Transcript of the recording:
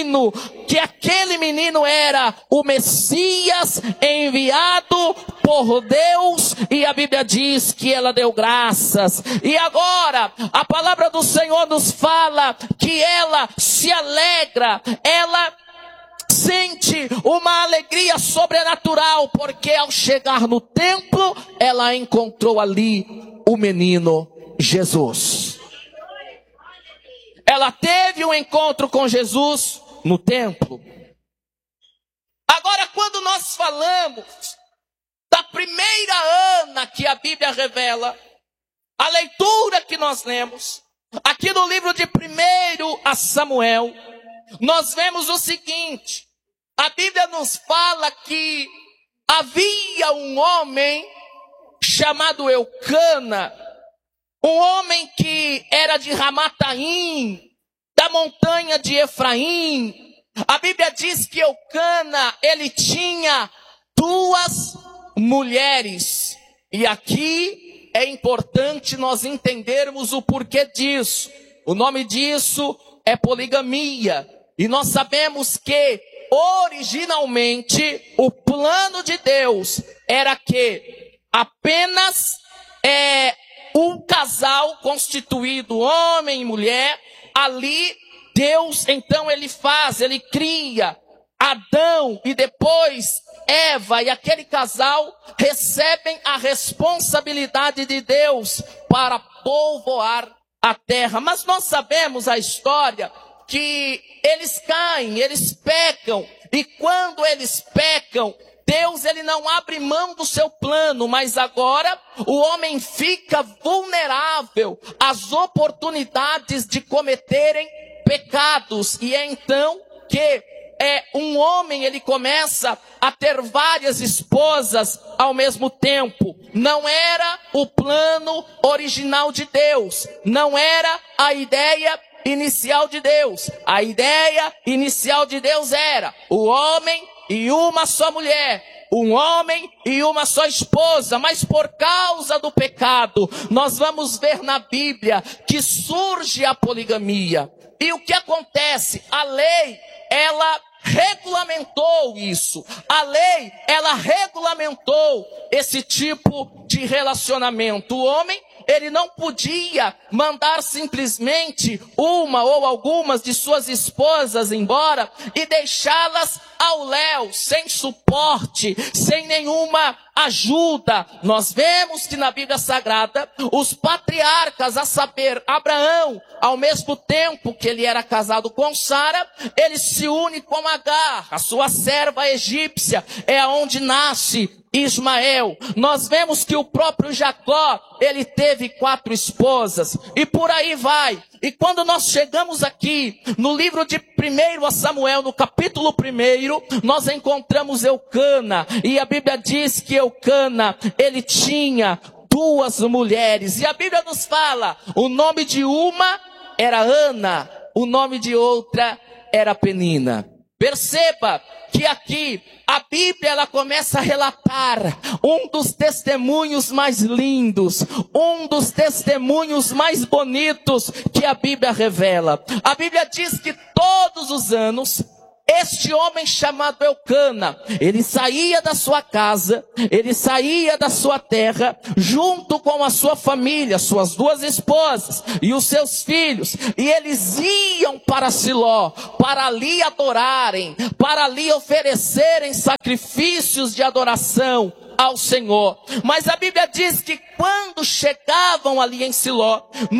que aquele menino era o Messias enviado por Deus, e a Bíblia diz que ela deu graças. E agora a palavra do Senhor nos fala que ela se alegra, ela sente uma alegria sobrenatural, porque ao chegar no templo, ela encontrou ali o menino Jesus. Ela teve um encontro com Jesus no templo. Agora, quando nós falamos da primeira Ana que a Bíblia revela, a leitura que nós lemos, aqui no livro de 1 Samuel, nós vemos o seguinte: a Bíblia nos fala que havia um homem chamado Eucana, um homem que era de Ramataim, da montanha de Efraim. A Bíblia diz que Eucana, ele tinha 2 mulheres. E aqui é importante nós entendermos o porquê disso. O nome disso é poligamia. E nós sabemos que originalmente o plano de Deus era que apenas um casal constituído, homem e mulher, ali Deus então ele cria Adão e depois Eva, e aquele casal recebem a responsabilidade de Deus para povoar a terra. Mas nós sabemos a história que eles caem, eles pecam, e quando eles pecam, Deus ele não abre mão do seu plano, mas agora o homem fica vulnerável às oportunidades de cometerem pecados. E é então que um homem ele começa a ter várias esposas ao mesmo tempo. Não era o plano original de Deus, não era a ideia inicial de Deus. A ideia inicial de Deus era o homem e uma só mulher, um homem e uma só esposa. Mas por causa do pecado, nós vamos ver na Bíblia que surge a poligamia. E o que acontece? A lei, ela regulamentou isso. A lei, ela regulamentou esse tipo de relacionamento. O homem, ele não podia mandar simplesmente uma ou algumas de suas esposas embora e deixá-las ao léu, sem suporte, sem nenhuma ajuda. Nós vemos que na Bíblia Sagrada, os patriarcas, a saber, Abraão, ao mesmo tempo que ele era casado com Sara, ele se une com Agar, a sua serva egípcia, é onde nasce Ismael. Nós vemos que o próprio Jacó, ele teve 4 esposas, e por aí vai. E quando nós chegamos aqui, no livro de 1 Samuel, no capítulo 1, nós encontramos Eucana, e a Bíblia diz que Eucana, ele tinha 2 mulheres, e a Bíblia nos fala, o nome de uma era Ana, o nome de outra era Penina. Perceba que aqui a Bíblia ela começa a relatar um dos testemunhos mais lindos, um dos testemunhos mais bonitos que a Bíblia revela. A Bíblia diz que todos os anos, este homem chamado Eucana, ele saía da sua casa, ele saía da sua terra, junto com a sua família, suas 2 esposas e os seus filhos, e eles iam para Siló, para ali adorarem, para ali oferecerem sacrifícios de adoração ao Senhor. Mas a Bíblia diz que quando chegavam ali em Siló,